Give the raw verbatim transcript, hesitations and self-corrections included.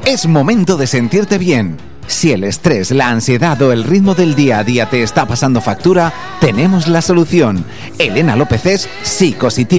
Es momento de sentirte bien. Si el estrés, la ansiedad o el ritmo del día a día te está pasando factura, tenemos la solución. Elena López es Psicositiva.